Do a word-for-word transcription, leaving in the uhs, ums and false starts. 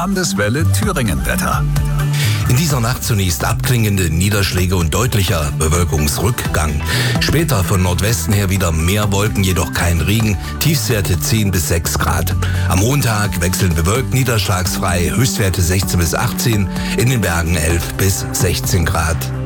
Landeswelle Thüringen-Wetter. In dieser Nacht zunächst abklingende Niederschläge und deutlicher Bewölkungsrückgang. Später von Nordwesten her wieder mehr Wolken, jedoch kein Regen. Tiefstwerte zehn bis sechs Grad. Am Montag wechselnd bewölkt, niederschlagsfrei, Höchstwerte sechzehn bis achtzehn, in den Bergen elf bis sechzehn Grad.